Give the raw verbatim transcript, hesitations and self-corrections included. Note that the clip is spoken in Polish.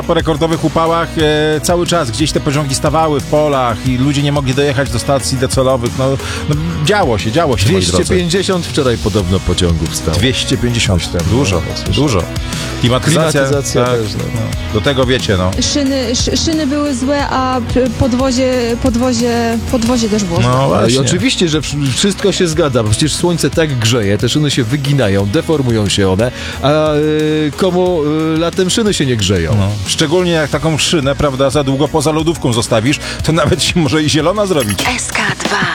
Po rekordowych upałach e, cały czas gdzieś te pociągi stawały w polach i ludzie nie mogli dojechać do stacji docelowych. No, no działo się, działo się, moi drodzy. dwieście pięćdziesiąt wczoraj podobno pociągów stało. dwieście pięćdziesiąt, dużo, No, dużo. Klimatyzacja, Klimatyzacja tak, też, no. no. Do tego wiecie, no. Szyny, szy, szyny były złe, a p- podwozie, podwozie, podwozie też było złe. No I właśnie. oczywiście, że wsz- wszystko się zgadza, bo przecież słońce tak grzeje, te szyny się wyginają, deformują się one, a y, komu y, latem szyny się nie grzeją. No. Szczególnie jak taką szynę, prawda, za długo poza lodówką zostawisz, to nawet się może i zielona zrobić. S K dwa.